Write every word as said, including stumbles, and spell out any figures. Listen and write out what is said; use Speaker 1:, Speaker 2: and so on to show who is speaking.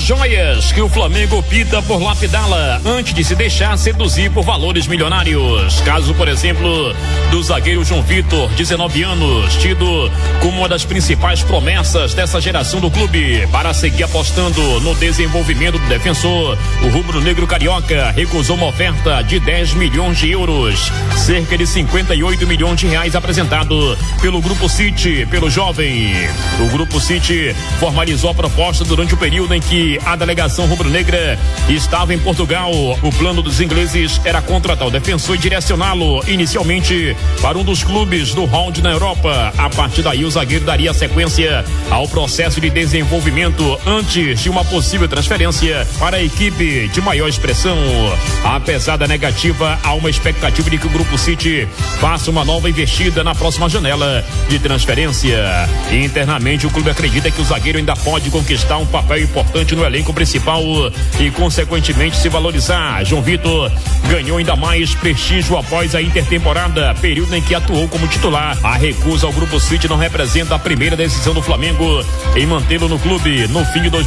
Speaker 1: joias que o Flamengo opta por lapidá-la antes de se deixar seduzir por valores milionários. Caso, por exemplo, do zagueiro João Vitor, dezenove anos, tido como uma das principais promessas dessa geração do clube. Para seguir apostando no desenvolvimento do defensor, o rubro-negro carioca recusou uma oferta de dez milhões de euros, cerca de cinquenta e oito milhões de reais apresentado pelo Grupo City, pelo jovem. O Grupo City formalizou a proposta durante o período em que a delegação rubro-negra estava em Portugal. O plano dos ingleses era contratar o defensor e direcioná-lo inicialmente para um dos clubes do round na Europa. A partir daí, o zagueiro daria sequência ao processo de desenvolvimento antes de uma possível transferência para a equipe de maior expressão. Apesar da negativa, há uma expectativa de que o Grupo City faça uma nova investida na próxima janela de transferência. Internamente, o clube acredita que o zagueiro ainda pode conquistar um papel importante no elenco principal e, consequentemente, se valorizar. João Vitor ganhou ainda mais prestígio após a intertemporada, período em que atuou como titular. A recusa ao Grupo City não representa a primeira decisão do Flamengo em mantê-lo no clube. No fim de dois